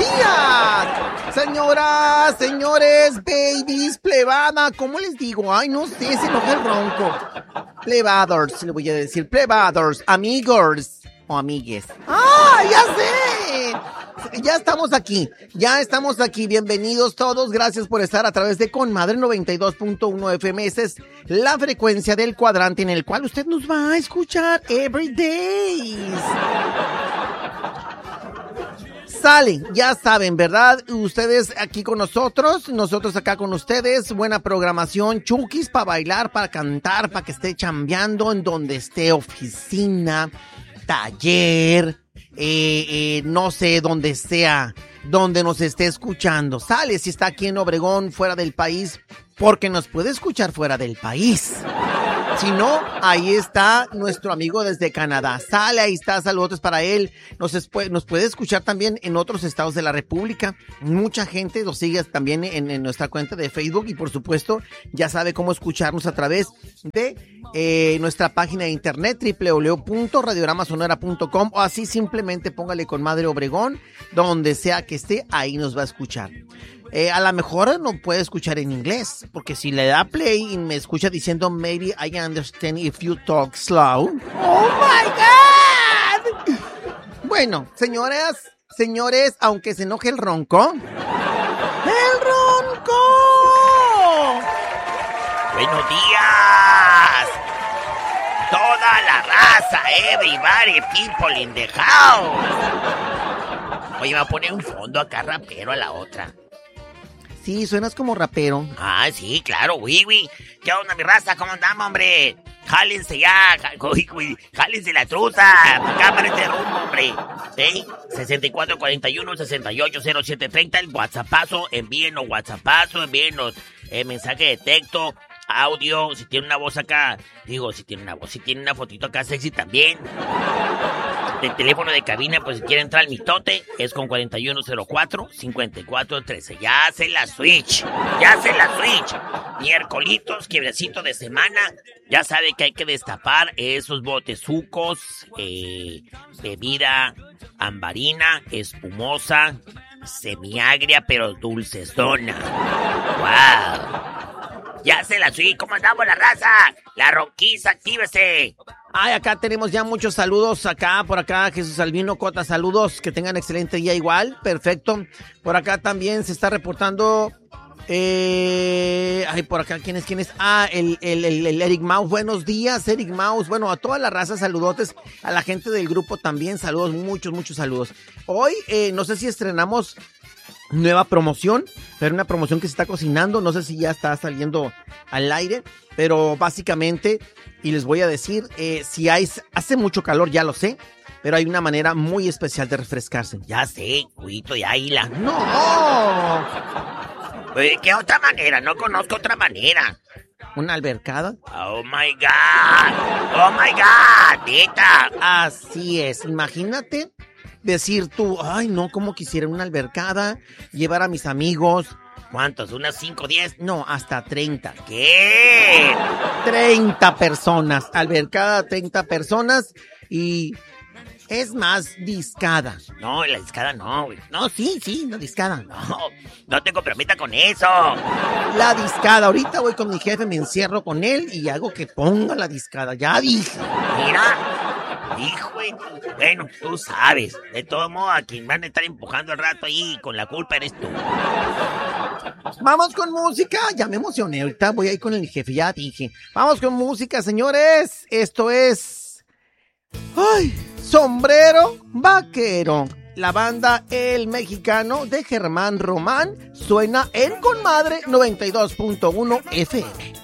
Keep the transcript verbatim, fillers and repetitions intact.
días. Señoras, señores, babies, plebada, ¿cómo les digo? Ay, no sé, se enoja el ronco. Plebadors, le voy a decir, plebadors, amigos o amigues. ¡Ah, ya sé! Ya estamos aquí, ya estamos aquí. Bienvenidos todos, gracias por estar a través de Conmadre noventa y dos punto uno F M. Esa es la frecuencia del cuadrante en el cual usted nos va a escuchar every day. Sale, ya saben, ¿verdad? Ustedes aquí con nosotros, nosotros acá con ustedes. Buena programación, chukis para bailar, para cantar, para que esté chambeando en donde esté, oficina, taller, eh, eh, no sé, donde sea, donde nos esté escuchando. Sale, si está aquí en Obregón, fuera del país, porque nos puede escuchar fuera del país. Si no, ahí está nuestro amigo desde Canadá. Sale, ahí está, saludos para él. Nos, espu- nos puede escuchar también en otros estados de la República. Mucha gente nos sigue también en, en nuestra cuenta de Facebook y por supuesto ya sabe cómo escucharnos a través de eh, nuestra página de internet doble u doble u doble u punto radiorama sonora punto com o así simplemente póngale Conmadre Obregón, donde sea que esté, ahí nos va a escuchar. Eh, a lo mejor no puede escuchar en inglés, porque si le da play y me escucha diciendo maybe I understand if you talk slow. ¡Oh, my God! Bueno, señoras, señores, aunque se enoje el ronco. ¡El ronco! ¡Buenos días! Toda la raza, everybody, people in the house. Oye, me va a poner un fondo acá rapero a la otra. Sí, suenas como rapero. Ah, sí, claro, güey, güey. ¿Qué onda, mi raza? ¿Cómo andamos, hombre? Jálense ya, güey, güey. Jálense la truza. Acá para este rumbo, hombre. ¿Sí? sesenta y cuatro cuarenta y uno, sesenta y ocho cero siete treinta, el WhatsAppazo. Envíenos WhatsAppazo, envíenos eh, mensaje de texto, audio. Si tiene una voz acá, digo, si tiene una voz, si tiene una fotito acá sexy también. El teléfono de cabina, pues si quiere entrar al mitote, es con cuarenta y uno cero cuatro, cincuenta y cuatro trece. Ya se la switch, ya se la switch. Miércolitos, quiebrecito de semana. Ya sabe que hay que destapar esos botezucos, eh, bebida ambarina, espumosa, semiagria, pero dulcezona. ¡Wow! Ya se la switch. ¿Cómo andamos, la raza? La ronquiza, actívese. Ay, acá tenemos ya muchos saludos, acá, por acá, Jesús Albino Cota, saludos, que tengan excelente día igual, perfecto. Por acá también se está reportando, eh, ay, por acá, ¿quién es, quién es? Ah, el, el, el, el Eric Maus, buenos días, Eric Maus, bueno, a toda la raza, saludotes, a la gente del grupo también, saludos, muchos, muchos saludos. Hoy, eh, no sé si estrenamos nueva promoción, pero una promoción que se está cocinando, no sé si ya está saliendo al aire, pero básicamente, y les voy a decir, eh, si hay, hace mucho calor, ya lo sé, pero hay una manera muy especial de refrescarse. Ya sé, cuito de águila. ¡No! Oye, ¿qué otra manera? No conozco otra manera. ¿Una albercada? Oh my God, oh my God, neta. Así es, imagínate decir tú, ay no, como quisiera una albercada, llevar a mis amigos. ¿Cuántos? ¿Unas cinco, diez? No, hasta treinta. ¿Qué? treinta personas, albercada, treinta personas y es más discada. No, la discada no, güey. No, sí, sí, la discada. No, no te comprometa con eso. La discada, ahorita voy con mi jefe, me encierro con él y hago que ponga la discada, ya dije. Mira, hijo, güey. Bueno, tú sabes. De todo modo, a quien van a estar empujando el rato ahí con la culpa eres tú. Vamos con música, ya me emocioné, ahorita voy a ir con el jefe, ya dije. Vamos con música, señores, esto es... ¡Ay! Sombrero Vaquero. La banda El Mexicano de Germán Román suena en Conmadre noventa y dos punto uno F M.